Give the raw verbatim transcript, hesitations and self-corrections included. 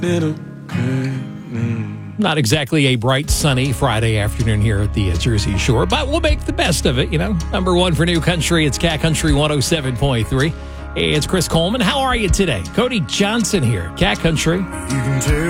little curtain. Not exactly a bright, sunny Friday afternoon here at the uh, Jersey Shore, but we'll make the best of it, you know. Number one for New Country, it's Cat Country one oh seven point three. Hey, it's Chris Coleman. How are you today? Cody Johnson here, Cat Country. You can tell